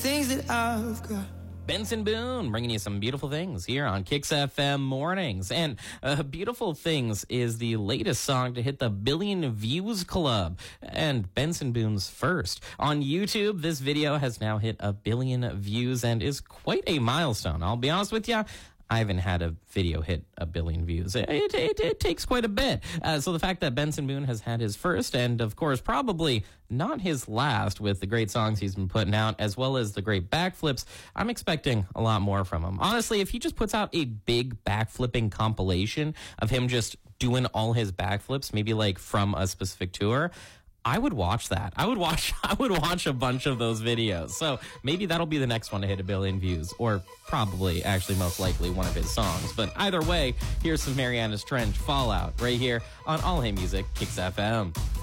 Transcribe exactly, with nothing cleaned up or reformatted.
things that I've got. Benson Boone bringing you some beautiful things here on Kicks F M Mornings. And uh, Beautiful Things is the latest song to hit the Billion Views Club, and Benson Boone's first. On YouTube, this video has now hit a billion views and is quite a milestone. I'll be honest with you, I haven't had a video hit a billion views. It, it, it, it takes quite a bit. Uh, so the fact that Benson Boone has had his first, and of course probably not his last, with the great songs he's been putting out, as well as the great backflips, I'm expecting a lot more from him. Honestly, if he just puts out a big backflipping compilation of him just doing all his backflips, maybe like from a specific tour, I would watch that. I would watch I would watch a bunch of those videos. So maybe that'll be the next one to hit a billion views, or probably, actually, most likely one of his songs. But either way, here's some Marianas Trench Fallout right here on All Hey Music, Kicks F M.